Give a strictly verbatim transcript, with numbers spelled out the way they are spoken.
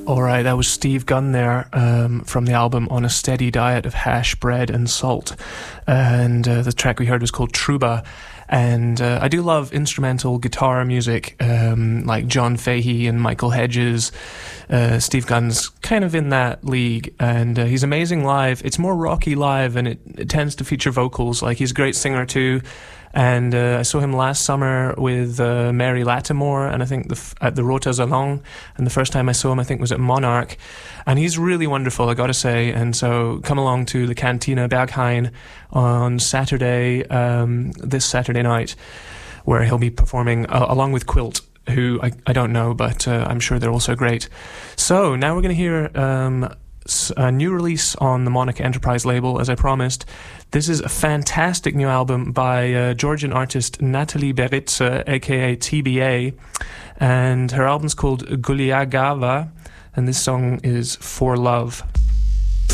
All right, that was Steve Gunn there um, from the album On a Steady Diet of Hash, Bread and Salt. And uh, the track we heard was called Truba. And uh, I do love instrumental guitar music, um, like John Fahey and Michael Hedges. Uh, Steve Gunn's kind of in that league, and uh, he's amazing live. It's more rocky live, and it, it tends to feature vocals. Like, he's a great singer too. And uh, I saw him last summer with uh, Mary Lattimore, and I think the f- at the Rota Salon. And the first time I saw him, I think, was at Monarch. And he's really wonderful, I got to say. And so come along to the Cantina Berghain on Saturday, um, this Saturday night, where he'll be performing uh, along with Quilt, who I, I don't know, but uh, I'm sure they're also great. So now we're going to hear um, a new release on the Monica Enterprise label, as I promised. This is a fantastic new album by uh, Georgian artist Natalie Beritsa, aka T B A, and her album's called Guliagava, and this song is For Love.